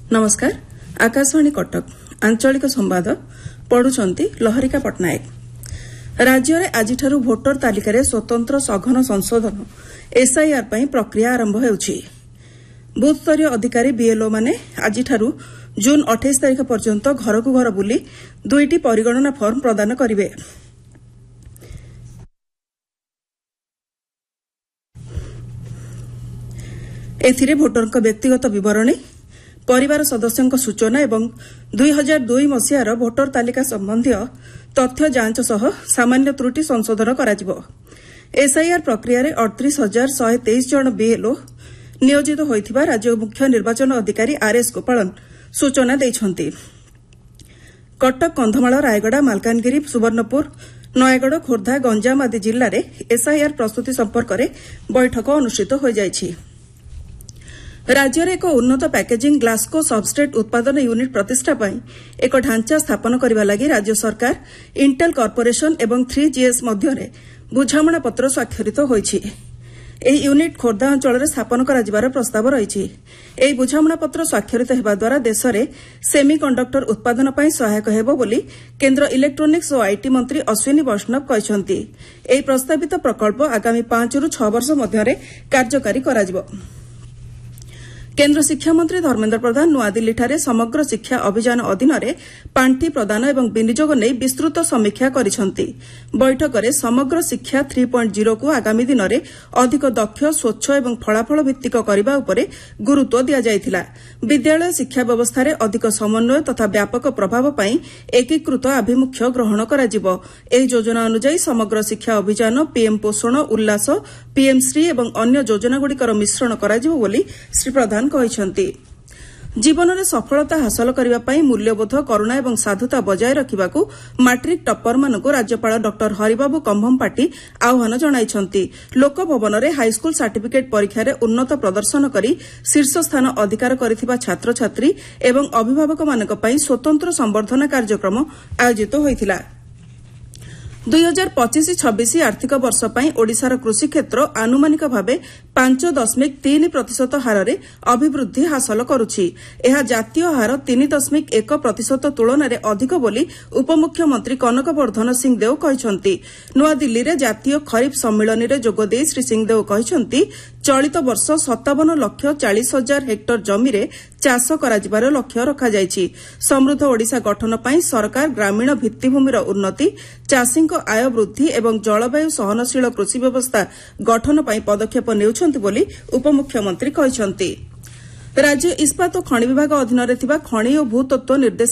नमस्कार आकाशवाणी कटक आंचलिक संवाद पढ़ुचंती लहरिका पट्टनायक। राज्य में आज भोटर तालिकार स्वतंत्र सघन संशोधन एसआईआर पर प्रक्रिया आरंभ होउछि। बूथ स्तरीय अधिकारी बीएलओ माने आज जून 28 तारिख पर्यंत घर को घर बुली 2टी परिगणना फर्म प्रदान करिवे। एथिरे भोटरक व्यक्तिगत विवरणी, परिवार सदस्यों सूचना एवं 2002 मसीहार भोटर तालिका संबंधी तथ्य जांच सह सामान्य त्रुटि संशोधन कराजिबो। एसआईआर प्रक्रिया 38,123 जन बीएलओ नियोजित होइथिबा राज्य मुख्य निर्वाचन अधिकारी आरएस गोपालन सूचना दैछंती। कटक, कंधमाल, रायगड़ा, मालकानगिरी, सुवर्णपुर, नयागड़, खोर्धा, गंजाम आदि जिल्ला रे एसआईआर प्रस्तुति संपर्क में बैठक अनुष्ठित हो जायछि। राज्य में एक उन्नत पैकेजिंग ग्लासको सबस्ट्रेट उत्पादन यूनिट प्रतिष्ठा पर एक ढांचा स्थापन करने लगी राज्य सरकार इंटेल कॉर्पोरेशन एवं 3GS मध्य बुझामणा पत्र स्वाक्षरित होइछि। एही यूनिट खोर्धा अंचल स्थापन कराजिबार प्रस्ताव रहिछि। एही बुझामणा पत्र स्वाक्षरित हेबा द्वारा देश में सेमीकंडक्टर उत्पादन पर सहायक हेबो बोली केन्द्र इलेक्ट्रोनिक्स और आईटी मंत्री अश्विनी वैष्णव कहछन्ति। एही प्रस्तावित प्रकल्प आगामी 5 ରୁ 6 वर्ष मध्य कार्यकारी कराजिबो। केन्द्र शिक्षा मंत्री धर्मेन्द्र प्रधान नुआदिल्लीଠାରେ समग्र शिक्षा अभियान अधीन पांठि प्रदान एवं विनियोग नहीं विस्तृत समीक्षा करिसंति। बैठक में समग्र शिक्षा 3.0 को आगामी दिन में अधिक दक्ष, स्वच्छ एवं फलाफल भित्तिक करने उपर गुरुत्व दिया जायतिला। विद्यालय शिक्षा व्यवस्था रे अधिक समन्वय तथा व्यापक प्रभाव पई एकीकृत आभिमुख्य ग्रहण कराजिबो। एही योजना अनुसार समग्र शिक्षा अभियान पीएम पोषण, उल्लास, पीएम श्री एवं अन्य योजनागुड़िकर मिश्रण कराजिबो बोली श्री प्रधान कहछन्ति। जीवन में सफलता हासिल करने मूल्यबोध, करुणा एवं साधुता बजाय रखा मैट्रिक टप्पर मानू राज्यपाल डॉ हरिबाबू कंभमपाटी आह्वान जणाइछन्ति। लोकभवन में हाईस्कूल सर्टिफिकेट परीक्षा रे उन्नत प्रदर्शन करी शीर्ष स्थान अधिकार करिथिबा छात्र छात्री एवं अभिभावक मानक पई स्वतंत्र संवर्धना कार्यक्रम आयोजित होइथिला। 2025-26 आर्थिक वर्ष पर ओडिशार कृषि क्षेत्र आनुमानिक भाव 5.3% हार में अभिवृद्धि हासिल करुछि। यह जातीय हार 3.1% तुलन में अधिक बोली उपमुख्यमंत्री कनक वर्धन सिंहदेव कहछन्ति। नुआदिल्ली रे जातीय खरीफ सम्मेलन में जोगदे श्री सिंहदेव कहछन्ति चलित वर्ष 57,40,000 हेक्टर जमी रे चाष कराजिबार लक्ष्य रखा जायछि। समृद्ध ओडिशा गठन पई सरकार ग्रामीण भित्तिभूमिर उन्नति, चाषी आय वृद्धि एवं जलवायु सहनशील कृषि व्यवस्था गठन पई पदक्षेप नेउछन्ति बोली उपमुख्यमंत्री कहछन्ति। राज्य इस्पात और खनि विभाग अधीन खनि और भूतत्व निर्देश